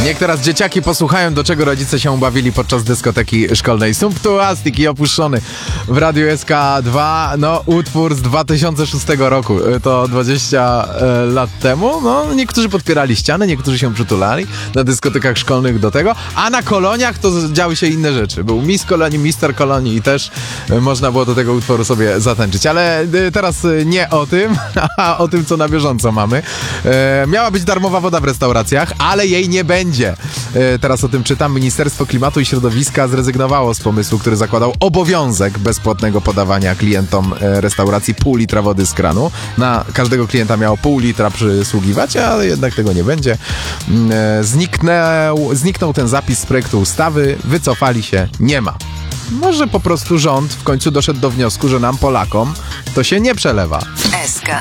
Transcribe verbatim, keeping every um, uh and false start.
Niech teraz dzieciaki posłuchają, do czego rodzice się bawili podczas dyskoteki szkolnej. Sumptuastik i Opuszczony w Radiu S K dwa. No, utwór z dwa tysiące szóstego roku. To dwadzieścia e, lat temu. No, niektórzy podpierali ścianę, niektórzy się przytulali na dyskotekach szkolnych do tego, a na koloniach to działy się inne rzeczy. Był Miss Kolonii, Mister Kolonii i też e, można było do tego utworu sobie zatańczyć. Ale e, teraz e, nie o tym, a o tym, co na bieżąco mamy. E, miała być darmowa woda w restauracjach, ale jej nie będzie. Teraz o tym czytam. Ministerstwo Klimatu i Środowiska zrezygnowało z pomysłu, który zakładał obowiązek bezpłatnego podawania klientom restauracji pół litra wody z kranu. Na każdego klienta miało pół litra przysługiwać, ale jednak tego nie będzie. Zniknął, zniknął ten zapis z projektu ustawy. Wycofali się. Nie ma. Może po prostu rząd w końcu doszedł do wniosku, że nam, Polakom, to się nie przelewa. S K